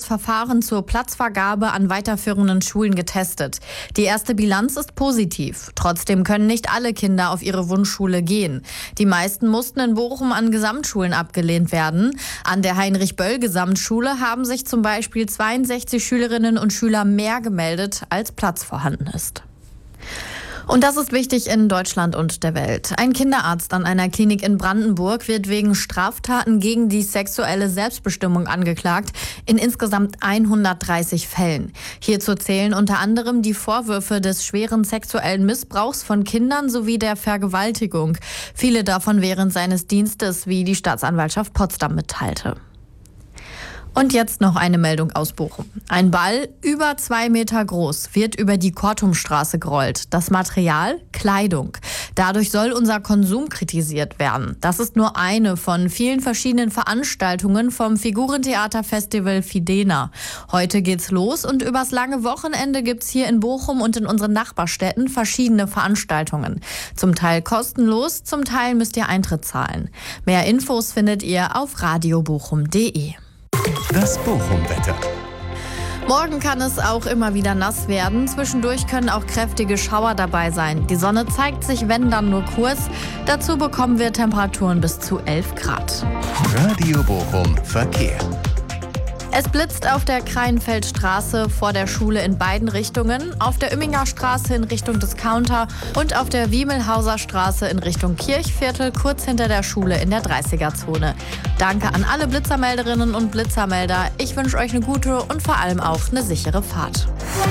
Verfahren zur Platzvergabe an weiterführenden Schulen getestet. Die erste Bilanz ist positiv. Trotzdem können nicht alle Kinder auf ihre Wunschschule gehen. Die meisten mussten in Bochum an Gesamtschulen abgelehnt werden. An der Heinrich-Böll-Gesamtschule haben sich zum Beispiel 62 Schülerinnen und Schüler mehr gemeldet, als Platz vorhanden ist. Und das ist wichtig in Deutschland und der Welt. Ein Kinderarzt an einer Klinik in Brandenburg wird wegen Straftaten gegen die sexuelle Selbstbestimmung angeklagt, in insgesamt 130 Fällen. Hierzu zählen unter anderem die Vorwürfe des schweren sexuellen Missbrauchs von Kindern sowie der Vergewaltigung. Viele davon während seines Dienstes, wie die Staatsanwaltschaft Potsdam mitteilte. Und jetzt noch eine Meldung aus Bochum. Ein Ball über 2 Meter groß wird über die Kortumstraße gerollt. Das Material? Kleidung. Dadurch soll unser Konsum kritisiert werden. Das ist nur eine von vielen verschiedenen Veranstaltungen vom Figurentheaterfestival Fidena. Heute geht's los und übers lange Wochenende gibt's hier in Bochum und in unseren Nachbarstädten verschiedene Veranstaltungen. Zum Teil kostenlos, zum Teil müsst ihr Eintritt zahlen. Mehr Infos findet ihr auf radiobochum.de. Das Bochum-Wetter. Morgen kann es auch immer wieder nass werden. Zwischendurch können auch kräftige Schauer dabei sein. Die Sonne zeigt sich, wenn dann nur kurz. Dazu bekommen wir Temperaturen bis zu 11 Grad. Radio Bochum Verkehr. Es blitzt auf der Kreinfeldstraße vor der Schule in beiden Richtungen, auf derÜmminger Straße in Richtung Discounter und auf der Wiemelhauser Straße in Richtung Kirchviertel, kurz hinter der Schule in der 30er-Zone. Danke an alle Blitzermelderinnen und Blitzermelder. Ich wünsche euch eine gute und vor allem auch eine sichere Fahrt.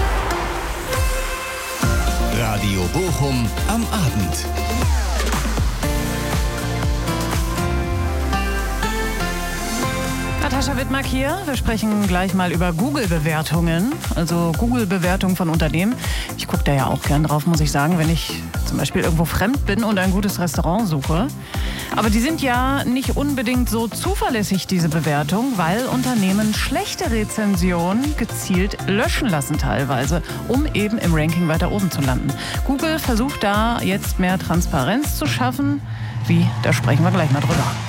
Radio Bochum am Abend. Natascha Wittmark hier. Wir sprechen gleich mal über Google-Bewertungen, also Google-Bewertungen von Unternehmen. Ich gucke da ja auch gern drauf, muss ich sagen, wenn ich zum Beispiel irgendwo fremd bin und ein gutes Restaurant suche. Aber die sind ja nicht unbedingt so zuverlässig, diese Bewertung, weil Unternehmen schlechte Rezensionen gezielt löschen lassen teilweise, um eben im Ranking weiter oben zu landen. Google versucht da jetzt mehr Transparenz zu schaffen. Wie? Da sprechen wir gleich mal drüber.